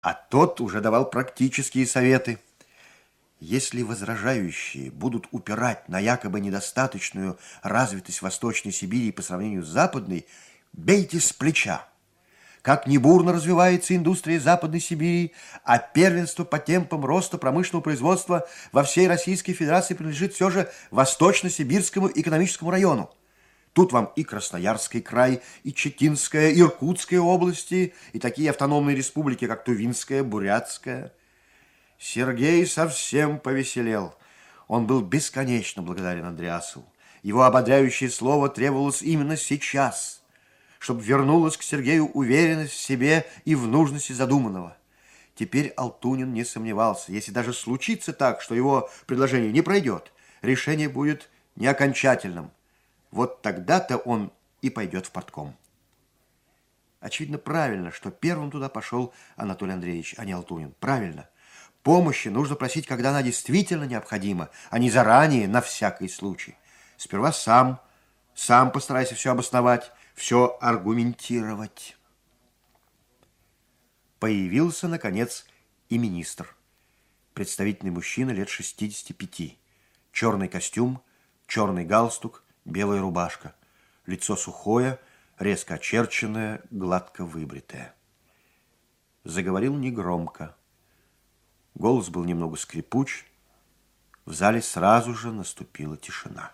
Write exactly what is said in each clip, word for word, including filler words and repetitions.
А тот уже давал практические советы. Если возражающие будут упирать на якобы недостаточную развитость Восточной Сибири по сравнению с Западной, бейте с плеча. Как ни бурно развивается индустрия Западной Сибири, а первенство по темпам роста промышленного производства во всей Российской Федерации принадлежит все же Восточно-Сибирскому экономическому району. Тут вам и Красноярский край, и Читинская, и Иркутская области, и такие автономные республики, как Тувинская, Бурятская. Сергей совсем повеселел. Он был бесконечно благодарен Андреасову. Его ободряющее слово требовалось именно сейчас, чтобы вернулась к Сергею уверенность в себе и в нужности задуманного. Теперь Алтунин не сомневался. Если даже случится так, что его предложение не пройдет, решение будет не окончательным. Вот тогда-то он и пойдет в партком. Очевидно, правильно, что первым туда пошел Анатолий Андреевич, а не Алтунин. Правильно. Помощи нужно просить, когда она действительно необходима, а не заранее, на всякий случай. Сперва сам, сам постарайся все обосновать, все аргументировать. Появился, наконец, и министр. Представительный мужчина лет шестидесяти пяти. Черный костюм, черный галстук, белая рубашка. Лицо сухое, резко очерченное, гладко выбритое. Заговорил негромко. Голос был немного скрипуч. В зале сразу же наступила тишина.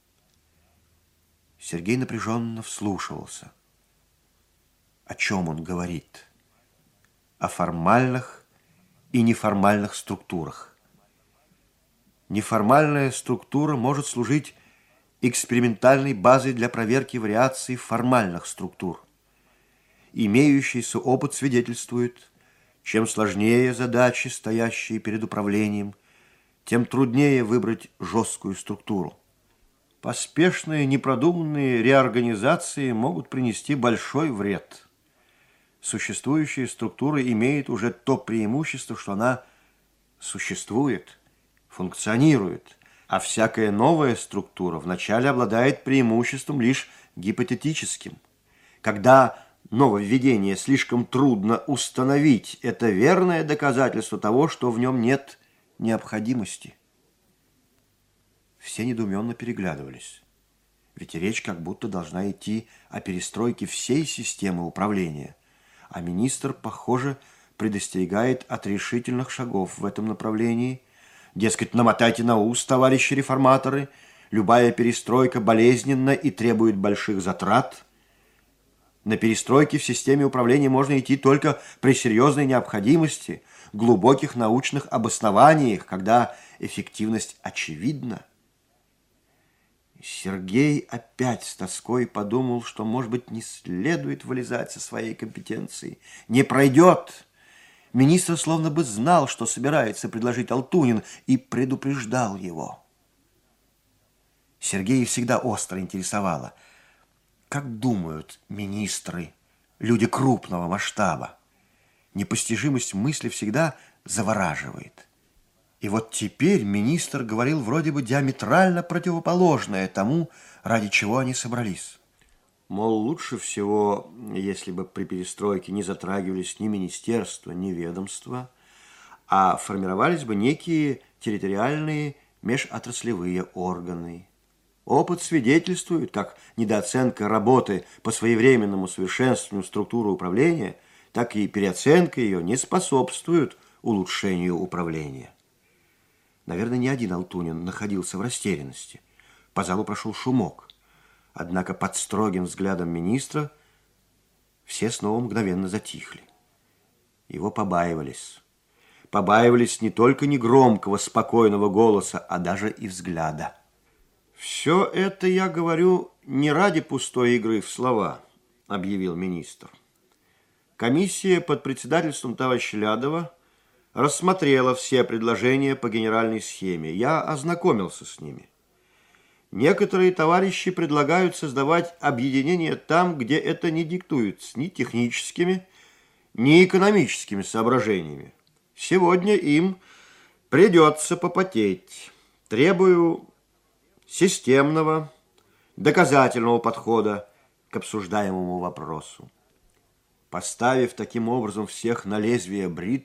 Сергей напряженно вслушивался. О чем он говорит? О формальных и неформальных структурах. Неформальная структура может служить экспериментальной базой для проверки вариаций формальных структур. Имеющийся опыт свидетельствует, чем сложнее задачи, стоящие перед управлением, тем труднее выбрать жесткую структуру. Поспешные, непродуманные реорганизации могут принести большой вред. Существующая структура имеет уже то преимущество, что она существует, функционирует, а всякая новая структура вначале обладает преимуществом лишь гипотетическим. Когда нововведение слишком трудно установить, это верное доказательство того, что в нем нет необходимости. Все недоуменно переглядывались. Ведь речь как будто должна идти о перестройке всей системы управления. А министр, похоже, предостерегает от решительных шагов в этом направлении. Дескать, намотайте на ус, товарищи реформаторы, любая перестройка болезненна и требует больших затрат. На перестройки в системе управления можно идти только при серьезной необходимости, глубоких научных обоснованиях, когда эффективность очевидна. Сергей опять с тоской подумал, что, может быть, не следует вылезать со своей компетенцией. Не пройдет. Министр словно бы знал, что собирается предложить Алтунин, и предупреждал его. Сергея всегда остро интересовало, как думают министры, люди крупного масштаба. Непостижимость мысли всегда завораживает. И вот теперь министр говорил вроде бы диаметрально противоположное тому, ради чего они собрались. Мол, лучше всего, если бы при перестройке не затрагивались ни министерства, ни ведомства, а формировались бы некие территориальные межотраслевые органы. Опыт свидетельствует, как недооценка работы по своевременному совершенствованию структуры управления, так и переоценка ее не способствуют улучшению управления. Наверное, не один Алтунин находился в растерянности. По залу прошел шумок. Однако под строгим взглядом министра все снова мгновенно затихли. Его побаивались. Побаивались не только негромкого, спокойного голоса, а даже и взгляда. «Все это я говорю не ради пустой игры в слова», — объявил министр. Комиссия под председательством товарища Лядова рассмотрела все предложения по генеральной схеме. Я ознакомился с ними. Некоторые товарищи предлагают создавать объединения там, где это не диктуется ни техническими, ни экономическими соображениями. Сегодня им придется попотеть. Требую системного, доказательного подхода к обсуждаемому вопросу. Поставив таким образом всех на лезвие бритвы,